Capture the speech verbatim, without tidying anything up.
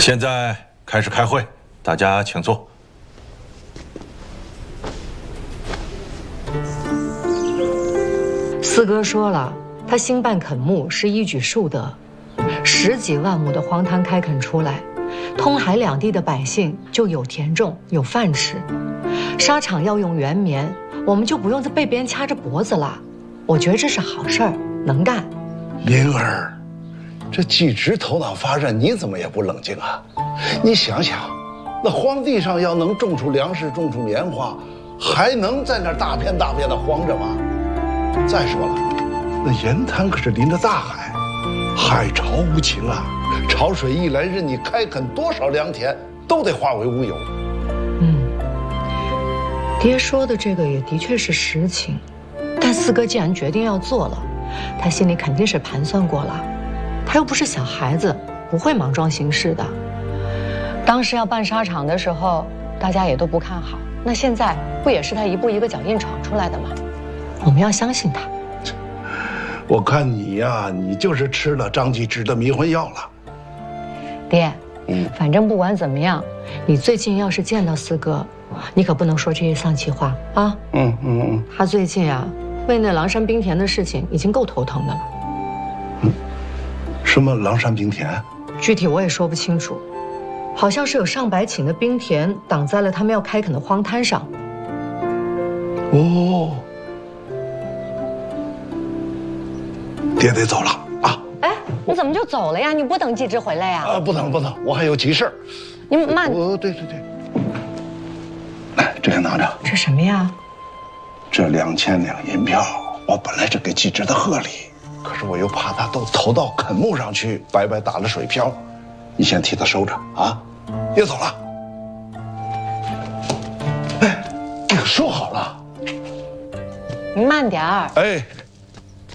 现在开始开会，大家请坐。 四哥说了，他兴办垦牧是一举数得，十几万亩的荒滩开垦出来，通海两地的百姓就有田种，有饭吃。沙场要用原棉，我们就不用再被别人掐着脖子了。我觉得这是好事儿，能干。 灵儿，这季直头脑发热，你怎么也不冷静啊？你想想，那荒地上要能种出粮食，种出棉花，还能在那儿大片大片的荒着吗？再说了，那盐滩可是临着大海，海潮无情啊！潮水一来，任你开垦多少良田，都得化为乌有。 嗯，爹说的这个也的确是实情，但四哥既然决定要做了，他心里肯定是盘算过了。他又不是小孩子，不会莽撞行事的。当时要办沙场的时候，大家也都不看好，那现在不也是他一步一个脚印闯出来的吗？我们要相信他。 我看你呀，你就是吃了张继直的迷魂药了。 爹，嗯，反正不管怎么样，你最近要是见到四哥，你可不能说这些丧气话啊。嗯嗯嗯。他最近啊，为那狼山冰田的事情已经够头疼的了。 嗯，什么狼山冰田？ 具体我也说不清楚，好像是有上百顷的冰田挡在了他们要开垦的荒滩上。 哦。爹得走了啊！ 哎，你怎么就走了呀？你不等季直回来呀？ 啊，不等不等，我还有急事儿。 你慢。 哦，对对对。来，这个拿着。 这什么呀？ 这两千两银票，我本来是给季直的贺礼，可是我又怕他都投到垦牧上去，白白打了水漂。你先替他收着啊！别走了。哎，你可收好了。 你慢点儿。 哎。